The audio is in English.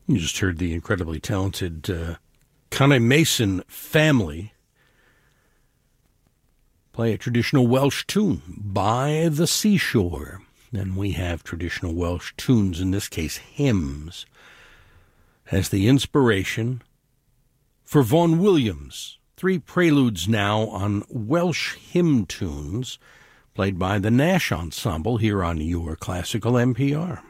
You just heard the incredibly talented Connie Mason family play a traditional Welsh tune, By the Seashore. And we have traditional Welsh tunes, in this case hymns, as the inspiration for Vaughan Williams. 3 preludes now on Welsh hymn tunes, played by the Nash Ensemble here on Your Classical NPR.